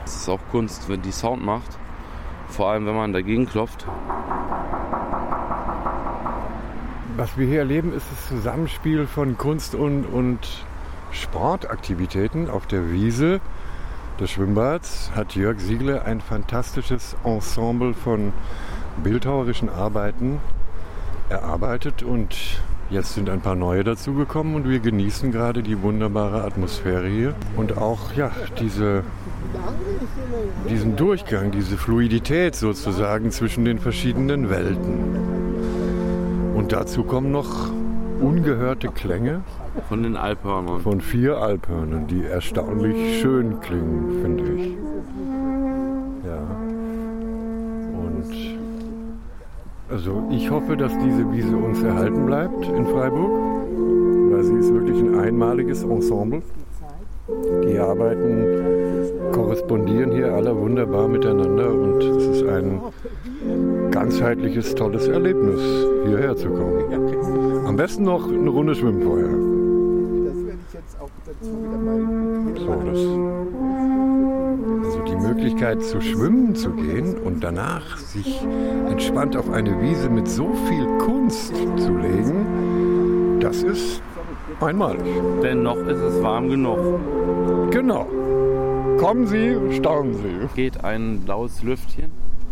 Es ist auch Kunst, wenn die Sound macht. Vor allem, wenn man dagegen klopft. Was wir hier erleben, ist das Zusammenspiel von Kunst und Sportaktivitäten auf der Wiese des Schwimmbads. Hat Jörg Siegle ein fantastisches Ensemble von bildhauerischen Arbeiten erarbeitet und jetzt sind ein paar neue dazugekommen und wir genießen gerade die wunderbare Atmosphäre hier und auch diesen Durchgang, diese Fluidität sozusagen zwischen den verschiedenen Welten. Und dazu kommen noch ungehörte Klänge von den Alphörnern. Von 4 Alphörnern, die erstaunlich schön klingen, finde ich. Ja. Und also ich hoffe, dass diese Wiese uns erhalten bleibt in Freiburg, weil sie ist wirklich ein einmaliges Ensemble. Die Arbeiten korrespondieren hier alle wunderbar miteinander und es ist ein ganzheitliches, tolles Erlebnis, hierher zu kommen. Am besten noch eine Runde schwimmen vorher. Das werde ich jetzt auch dazu wieder mal Also die Möglichkeit zu schwimmen zu gehen und danach sich entspannt auf eine Wiese mit so viel Kunst zu legen, das ist einmalig. Denn noch ist es warm genug. Genau. Kommen Sie, staunen Sie. Geht ein blaues Lüftchen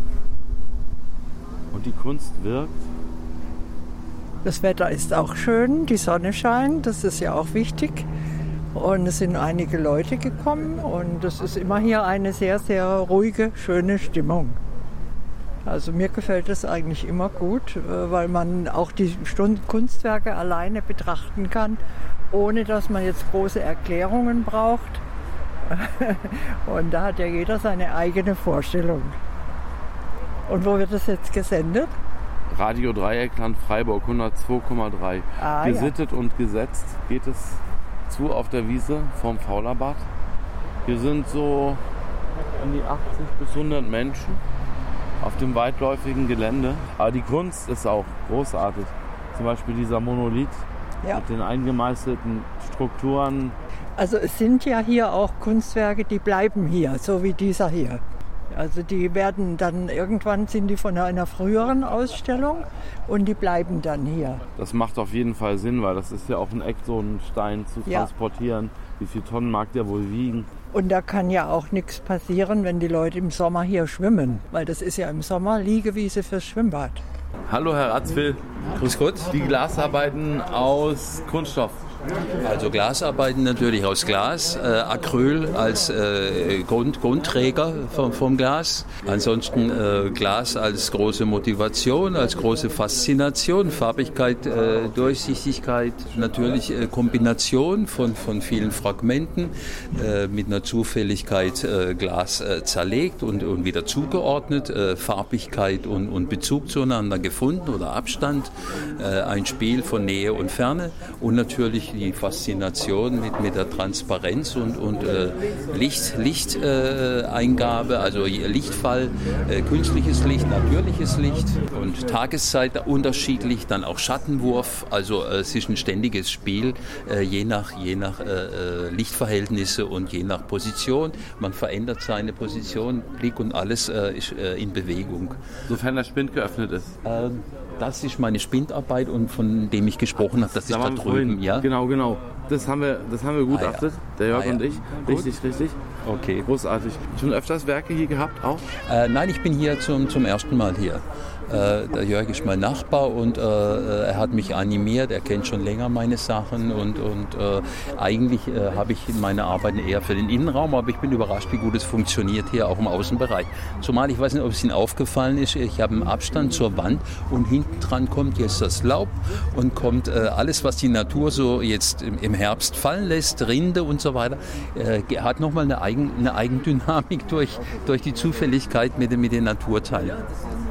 und die Kunst wirkt. Das Wetter ist auch schön, die Sonne scheint, das ist ja auch wichtig. Und es sind einige Leute gekommen und es ist immer hier eine sehr, sehr ruhige, schöne Stimmung. Also mir gefällt es eigentlich immer gut, weil man auch die Kunstwerke alleine betrachten kann, ohne dass man jetzt große Erklärungen braucht. Und da hat ja jeder seine eigene Vorstellung. Und wo wird das jetzt gesendet? Radio Dreieckland Freiburg 102,3. Gesittet ja. Und gesetzt geht es zu auf der Wiese vom Faulerbad. Hier sind so um die 80 bis 100 Menschen auf dem weitläufigen Gelände. Aber die Kunst ist auch großartig. Zum Beispiel dieser Monolith mit den eingemeißelten Strukturen. Also es sind ja hier auch Kunstwerke, die bleiben hier, so wie dieser hier. Also die werden dann, irgendwann sind die von einer früheren Ausstellung und die bleiben dann hier. Das macht auf jeden Fall Sinn, weil das ist ja auch ein Eck, so einen Stein zu transportieren. Wie viele Tonnen mag der wohl wiegen? Und da kann ja auch nichts passieren, wenn die Leute im Sommer hier schwimmen, weil das ist ja im Sommer Liegewiese fürs Schwimmbad. Hallo Herr Ratzwil. Grüß Gott. Die Glasarbeiten aus Kunststoff. Also Glasarbeiten natürlich aus Glas, Acryl als Grundträger vom Glas. Ansonsten Glas als große Motivation, als große Faszination, Farbigkeit, Durchsichtigkeit, natürlich Kombination von vielen Fragmenten, mit einer Zufälligkeit Glas zerlegt und wieder zugeordnet, Farbigkeit und Bezug zueinander gefunden oder Abstand, ein Spiel von Nähe und Ferne und natürlich die Faszination mit der Transparenz und Lichteingabe, also Lichtfall, künstliches Licht, natürliches Licht und Tageszeit unterschiedlich, dann auch Schattenwurf, also es ist ein ständiges Spiel, je nach Lichtverhältnisse und je nach Position. Man verändert seine Position, Blick und alles ist in Bewegung. Sofern der Spind geöffnet ist. Das ist meine Spindarbeit und von dem ich gesprochen habe, das ist da drüben. Ja? Genau. Das haben wir gutachtet, der Jörg und ich. Richtig. Okay. Großartig. Schon öfters Werke hier gehabt auch? Nein, ich bin hier zum ersten Mal hier. Der Jörg ist mein Nachbar und er hat mich animiert, er kennt schon länger meine Sachen und eigentlich habe ich meine Arbeiten eher für den Innenraum, aber ich bin überrascht, wie gut es funktioniert hier auch im Außenbereich. Zumal ich weiß nicht, ob es Ihnen aufgefallen ist, ich habe einen Abstand zur Wand und hinten dran kommt jetzt das Laub und kommt alles, was die Natur so jetzt im Herbst fallen lässt, Rinde und so weiter, hat nochmal eine Eigendynamik durch die Zufälligkeit mit den Naturteilen.